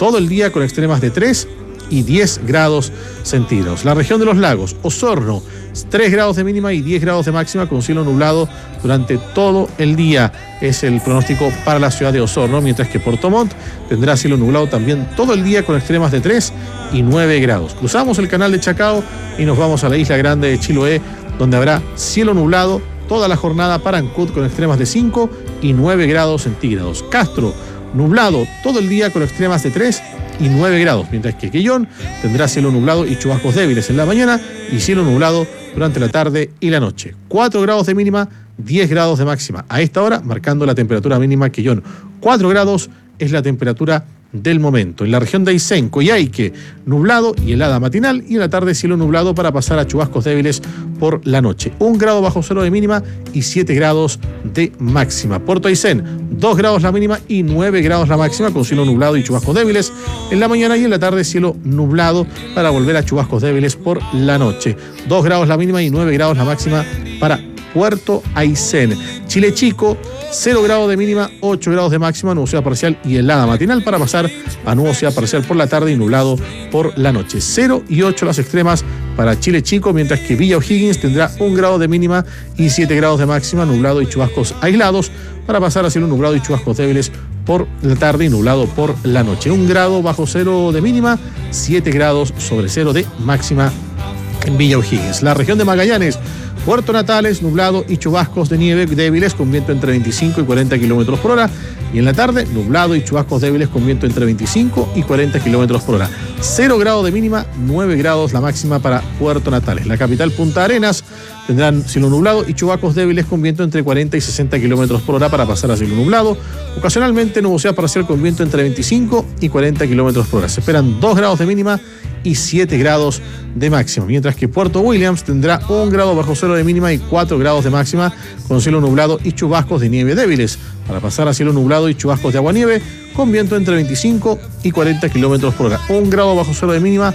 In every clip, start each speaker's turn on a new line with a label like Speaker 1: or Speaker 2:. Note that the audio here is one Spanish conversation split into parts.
Speaker 1: todo el día con extremas de 3 y 10 grados centígrados. La región de los lagos, Osorno, 3 grados de mínima y 10 grados de máxima con cielo nublado durante todo el día. Es el pronóstico para la ciudad de Osorno, mientras que Puerto Montt tendrá cielo nublado también todo el día con extremas de 3 y 9 grados. Cruzamos el canal de Chacao y nos vamos a la isla grande de Chiloé, donde habrá cielo nublado toda la jornada para Ancud con extremas de 5 y 9 grados centígrados. Castro, nublado todo el día con extremas de 3 y 9 grados, mientras que Quellón tendrá cielo nublado y chubascos débiles en la mañana y cielo nublado durante la tarde y la noche. 4 grados de mínima, 10 grados de máxima. A esta hora, marcando la temperatura mínima Quellón. 4 grados es la temperatura del momento. En la región de Aysén, Coyhaique, nublado y helada matinal, y en la tarde cielo nublado para pasar a chubascos débiles por la noche. 1 grado bajo cero de mínima y 7 grados de máxima. Puerto Aysén, 2 grados la mínima y 9 grados la máxima con cielo nublado y chubascos débiles en la mañana, y en la tarde cielo nublado para volver a chubascos débiles por la noche. 2 grados la mínima y 9 grados la máxima para Puerto Aysén. Chile Chico, 0 grados de mínima, 8 grados de máxima, nubosidad parcial y helada matinal para pasar a nubosidad parcial por la tarde y nublado por la noche. 0 y 8 las extremas para Chile Chico, mientras que Villa O'Higgins tendrá 1 grado de mínima y 7 grados de máxima, nublado y chubascos aislados para pasar a cielo nublado y chubascos débiles por la tarde y nublado por la noche. 1 grado bajo cero de mínima, 7 grados sobre cero de máxima en Villa O'Higgins. La región de Magallanes, Puerto Natales, nublado y chubascos de nieve débiles con viento entre 25 y 40 kilómetros por hora. Y en la tarde, nublado y chubascos débiles con viento entre 25 y 40 kilómetros por hora. 0 grados de mínima, 9 grados la máxima para Puerto Natales. La capital, Punta Arenas, tendrán cielo nublado y chubascos débiles con viento entre 40 y 60 kilómetros por hora para pasar a cielo nublado. Ocasionalmente, nubosidad parcial con viento entre 25 y 40 kilómetros por hora. Se esperan 2 grados de mínima y 7 grados de máxima, mientras que Puerto Williams tendrá 1 grado bajo cero de mínima y 4 grados de máxima con cielo nublado y chubascos de nieve débiles para pasar a cielo nublado y chubascos de aguanieve con viento entre 25 y 40 kilómetros por hora. 1 grado bajo cero de mínima,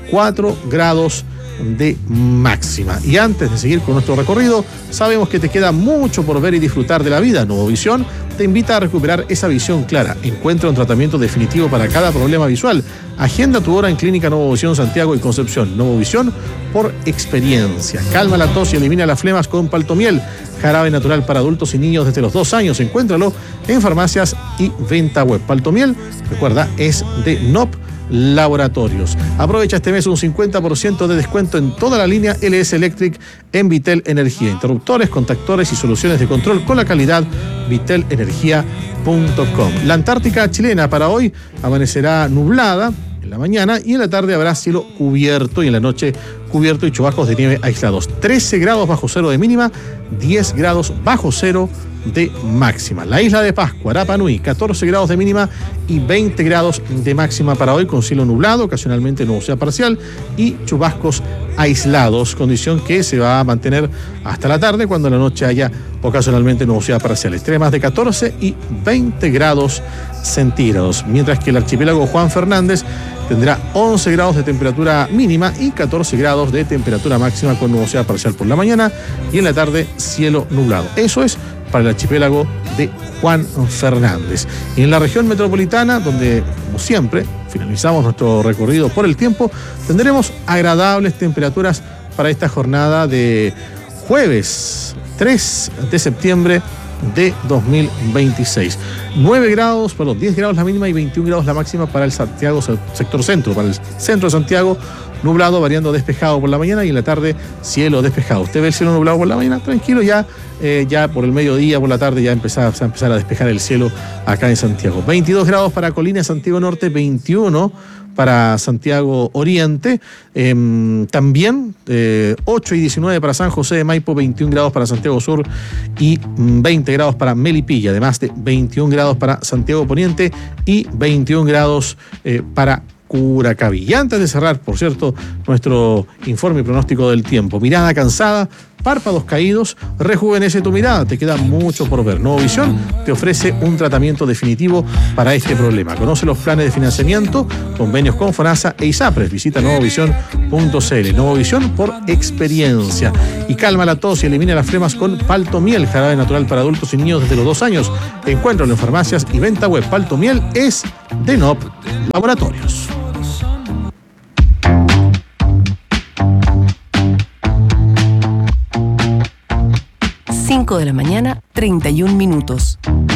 Speaker 1: 4 grados de máxima. Y antes de seguir con nuestro recorrido, sabemos que te queda mucho por ver y disfrutar de la vida. Novovisión te invita a recuperar esa visión clara. Encuentra un tratamiento definitivo para cada problema visual. Agenda tu hora en Clínica Novovisión Santiago y Concepción. Novovisión por experiencia. Calma la tos y elimina las flemas con Paltomiel, jarabe natural para adultos y niños desde los 2 años. Encuéntralo en farmacias y venta web. Paltomiel, recuerda, es de NOP Laboratorios. Aprovecha este mes un 50% de descuento en toda la línea LS Electric en Vitel Energía. Interruptores, contactores y soluciones de control con la calidad vitelenergia.com. La Antártica chilena para hoy amanecerá nublada en la mañana y en la tarde habrá cielo cubierto y en la noche cubierto y chubascos de nieve aislados. 13 grados bajo cero de mínima, 10 grados bajo cero de máxima. La isla de Pascua, Rapa Nui, 14 grados de mínima y 20 grados de máxima para hoy con cielo nublado, ocasionalmente nubosidad parcial y chubascos aislados, condición que se va a mantener hasta la tarde cuando en la noche haya ocasionalmente nubosidad parcial. Extremas de 14 y 20 grados centígrados, mientras que el archipiélago Juan Fernández tendrá 11 grados de temperatura mínima y 14 grados de temperatura máxima con nubosidad parcial por la mañana y en la tarde cielo nublado. Eso es para el archipiélago de Juan Fernández. Y en la región metropolitana, donde, como siempre, finalizamos nuestro recorrido por el tiempo, tendremos agradables temperaturas para esta jornada de jueves 3 de septiembre de 2026. 10 grados la mínima y 21 grados la máxima para el Santiago sector centro, para el centro de Santiago, nublado, variando despejado por la mañana y en la tarde cielo despejado. Usted ve el cielo nublado por la mañana, tranquilo, ya por el mediodía, por la tarde ya va a empezar a despejar el cielo acá en Santiago. 22 grados para Colina, Santiago Norte, 21 para Santiago Oriente, también 8 y 19 para San José de Maipo, 21 grados para Santiago Sur y 20 grados para Melipilla, además de 21 grados para Santiago Poniente y 21 grados para Curacaví. Y antes de cerrar, por cierto, nuestro informe y pronóstico del tiempo, mirada cansada párpados caídos, rejuvenece tu mirada. Te queda mucho por ver. Novovisión te ofrece un tratamiento definitivo para este problema. Conoce los planes de financiamiento, convenios con FONASA e ISAPRES. Visita novovisión.cl. Novovisión por experiencia. Y calma la tos y elimina las flemas con Paltomiel, jarabe natural para adultos y niños desde los 2 años. Encuéntralo en farmacias y venta web. Paltomiel es de NOP Laboratorios.
Speaker 2: 5 de la mañana, 31 minutos.